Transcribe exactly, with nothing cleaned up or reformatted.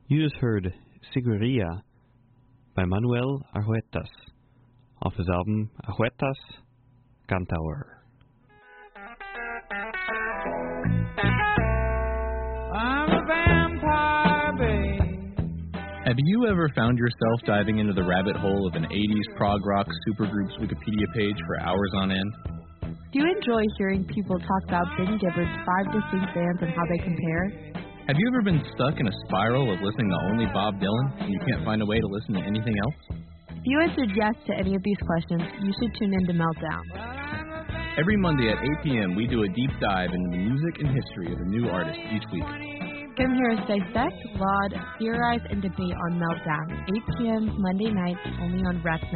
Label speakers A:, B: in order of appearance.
A: You just heard Seguria by Manuel Arguetas off his album Arguetas Cantaor.
B: I'm a vampire, babe.
C: Have you ever found yourself diving into the rabbit hole of an eighties prog rock supergroup's Wikipedia page for hours on end?
D: Do you enjoy hearing people talk about Ben Gibbard's five distinct bands and how they compare?
C: Have you ever been stuck in a spiral of listening to only Bob Dylan and you can't find a way to listen to anything else?
D: If you answered yes to any of these questions, you should tune in to Meltdown.
C: Every Monday at eight p.m. we do a deep dive into the music and history of a new artist each week.
D: Come hear us dissect, laud, theorize, and debate on Meltdown, eight p.m. Monday nights, only on Rec